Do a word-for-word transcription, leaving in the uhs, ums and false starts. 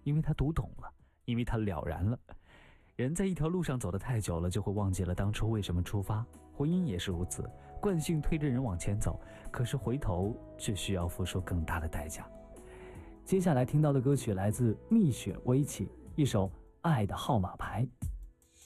因为他读懂了，因为他了然了。人在一条路上走得太久了，就会忘记了当初为什么出发。婚姻也是如此，惯性推着人往前走，可是回头却需要付出更大的代价。接下来听到的歌曲来自蜜雪薇琪，一首《爱的号码牌》。